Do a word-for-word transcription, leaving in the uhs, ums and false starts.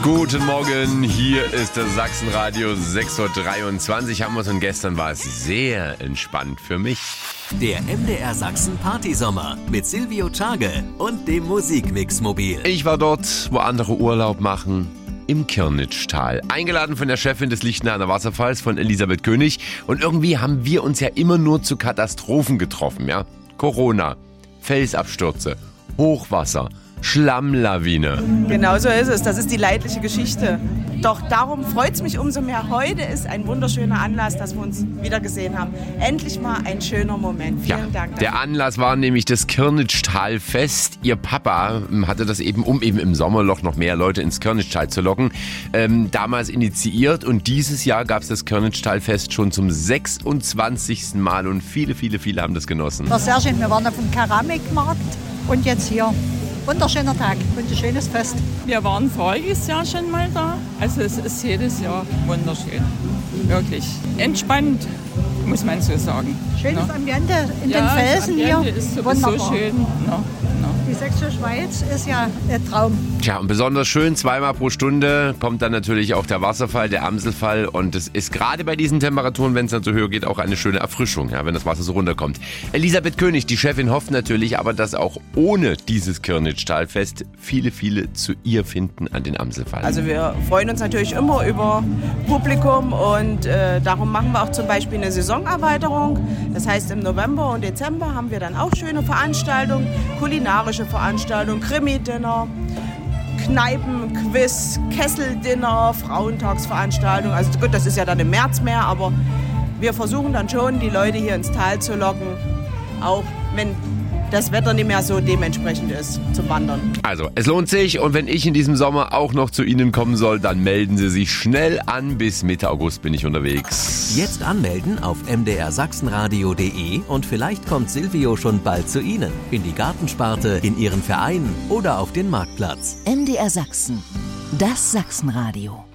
Guten Morgen, hier ist das Sachsenradio sechs Uhr dreiundzwanzig. Haben wir es und gestern war es sehr entspannt für mich. Der M D R Sachsen Partysommer mit Silvio Czage und dem Musikmix-Mobil. Ich war dort, wo andere Urlaub machen, im Kirnitschtal. Eingeladen von der Chefin des Lichtenhainer Wasserfalls, von Elisabeth König. Und irgendwie haben wir uns ja immer nur zu Katastrophen getroffen, ja? Corona, Felsabstürze, Hochwasser, Schlammlawine. Genau so ist es. Das ist die leidliche Geschichte. Doch darum freut es mich umso mehr. Heute ist ein wunderschöner Anlass, dass wir uns wiedergesehen haben. Endlich mal ein schöner Moment. Vielen Ja, Dank dafür. der Anlass war nämlich das Kirnitschtalfest. Ihr Papa hatte das eben, um eben im Sommerloch noch mehr Leute ins Kirnitschtal zu locken, ähm, damals initiiert. Und dieses Jahr gab es das Kirnitschtalfest schon zum sechsundzwanzigsten Mal. Und viele, viele, viele haben das genossen. War sehr schön. Wir waren auf dem Keramikmarkt und jetzt hier. Wunderschöner Tag und ein schönes Fest. Wir waren voriges Jahr schon mal da. Also es ist jedes Jahr wunderschön. Wirklich entspannt, muss man so sagen. Schönes ja. Ambiente in ja, den Felsen das Ambiente hier. Ist sowieso Wunderbar. schön. No, no. Die Sächsische Schweiz ist ja ein Traum. Tja, und besonders schön, zweimal pro Stunde kommt dann natürlich auch der Wasserfall, der Amselfall. Und es ist gerade bei diesen Temperaturen, wenn es dann so höher geht, auch eine schöne Erfrischung, ja, wenn das Wasser so runterkommt. Elisabeth König, die Chefin, hofft natürlich aber, dass auch ohne dieses Kirnitschtalfest viele, viele zu ihr finden an den Amselfall. Also wir freuen uns natürlich immer über Publikum und äh, darum machen wir auch zum Beispiel eine Saisonerweiterung. Das heißt, im November und Dezember haben wir dann auch schöne Veranstaltungen, kulinarische Veranstaltungen, Krimi-Dinner, Kneipen-Quiz, Kesseldinner, Frauentagsveranstaltungen. Also gut, das ist ja dann im März mehr, aber wir versuchen dann schon, die Leute hier ins Tal zu locken, auch wenn das Wetter nicht mehr so dementsprechend ist zum Wandern. Also, es lohnt sich, und wenn ich in diesem Sommer auch noch zu Ihnen kommen soll, dann melden Sie sich schnell an. Bis Mitte August bin ich unterwegs. Jetzt anmelden auf m d r sachsenradio punkt d e und vielleicht kommt Silvio schon bald zu Ihnen. In die Gartensparte, in Ihren Verein oder auf den Marktplatz. M D R Sachsen, das Sachsenradio.